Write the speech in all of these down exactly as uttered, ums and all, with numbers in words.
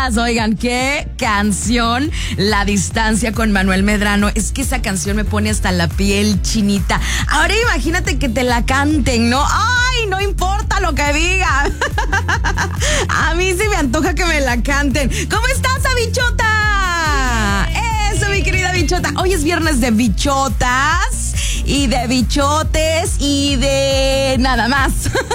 bichotas. Oigan, qué canción, La Distancia con Manuel Medrano. Es que esa canción me pone hasta la piel chinita. Ahora imagínate que te la canten, ¿no? ¡Ay, no importa lo que diga! A mí sí me antoja que me la canten. ¿Cómo estás, bichota? Eso, mi querida bichota. Hoy es viernes de bichotas y de bichotes y de nada más.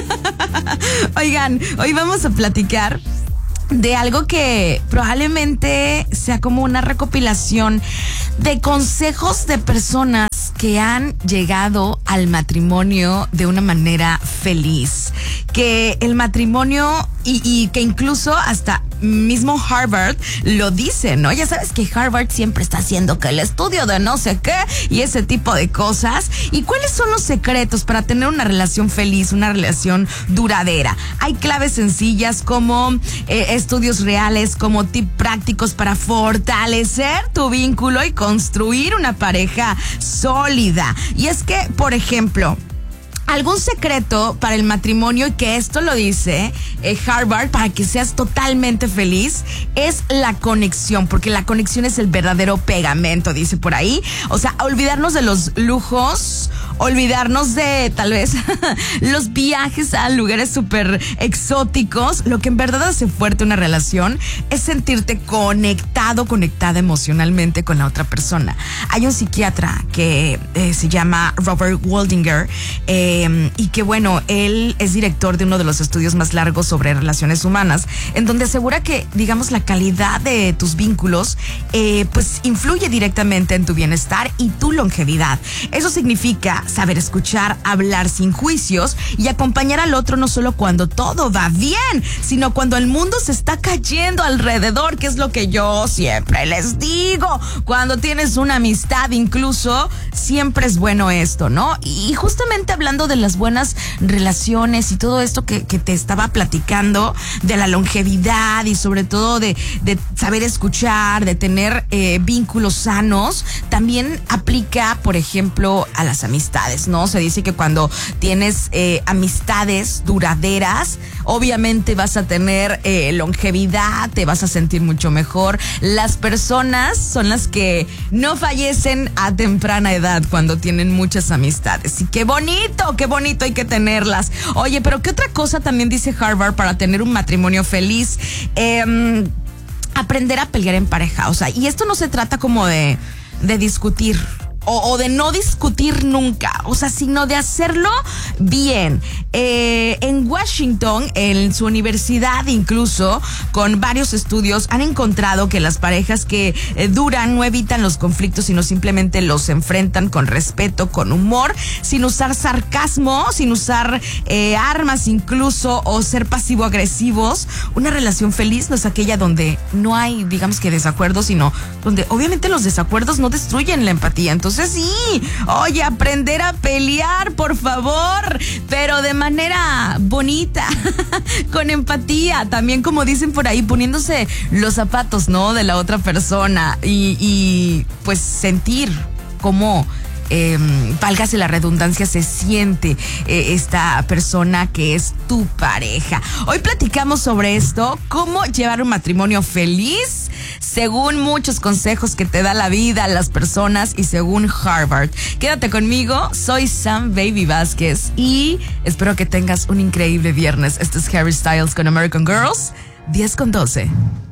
Oigan, hoy vamos a platicar de algo que probablemente sea como una recopilación de consejos de personas que han llegado al matrimonio de una manera feliz. Que el matrimonio y, y que incluso hasta mismo Harvard lo dice, ¿no? Ya sabes que Harvard siempre está haciendo que el estudio de no sé qué y ese tipo de cosas. ¿Y cuáles son los secretos para tener una relación feliz, una relación duradera? Hay claves sencillas como eh, estudios reales, como tips prácticos para fortalecer tu vínculo y construir una pareja sólida. Y es que, por ejemplo, algún secreto para el matrimonio, y que esto lo dice eh, Harvard, para que seas totalmente feliz, es la conexión, porque la conexión es el verdadero pegamento, dice por ahí. O sea, olvidarnos de los lujos, olvidarnos de tal vez los viajes a lugares súper exóticos. Lo que en verdad hace fuerte una relación es sentirte conectado, conectada emocionalmente con la otra persona. Hay un psiquiatra que eh, se llama Robert Waldinger, eh, y que bueno, él es director de uno de los estudios más largos sobre relaciones humanas, en donde asegura que, digamos, la calidad de tus vínculos eh, pues influye directamente en tu bienestar y tu longevidad. Eso significa saber escuchar, hablar sin juicios y acompañar al otro no solo cuando todo va bien, sino cuando el mundo se está cayendo alrededor, que es lo que yo siempre les digo. Cuando tienes una amistad, incluso, siempre es bueno esto, ¿no? Y justamente hablando de las buenas relaciones y todo esto que, que te estaba platicando, de la longevidad y sobre todo de, de saber escuchar, de tener eh, vínculos sanos, también aplica, por ejemplo, a las amistades, ¿no? Se dice que cuando tienes eh, amistades duraderas, obviamente vas a tener eh, longevidad, te vas a sentir mucho mejor. Las personas son las que no fallecen a temprana edad cuando tienen muchas amistades. Y qué bonito, qué bonito, hay que tenerlas. Oye, pero ¿qué otra cosa también dice Harvard para tener un matrimonio feliz? Eh, aprender a pelear en pareja. O sea, y esto no se trata como de, de discutir O, o de no discutir nunca, o sea, sino de hacerlo bien. Eh, en Washington, en su universidad, incluso con varios estudios, han encontrado que las parejas que eh, duran no evitan los conflictos, sino simplemente los enfrentan con respeto, con humor, sin usar sarcasmo, sin usar eh, armas incluso, o ser pasivo-agresivos. Una relación feliz no es aquella donde no hay, digamos que desacuerdos, sino donde obviamente los desacuerdos no destruyen la empatía. Entonces, sí, oye, aprender a pelear, por favor, pero de manera bonita, con empatía, también, como dicen por ahí, poniéndose los zapatos, ¿no?, de la otra persona y, y pues sentir cómo, eh, válgase la redundancia, se siente eh, esta persona que es tu pareja. Hoy platicamos sobre esto, cómo llevar un matrimonio feliz, según muchos consejos que te da la vida, las personas, y según Harvard. Quédate conmigo, soy Sam Baby Vázquez y espero que tengas un increíble viernes. Este es Harry Styles con American Girls, diez con doce.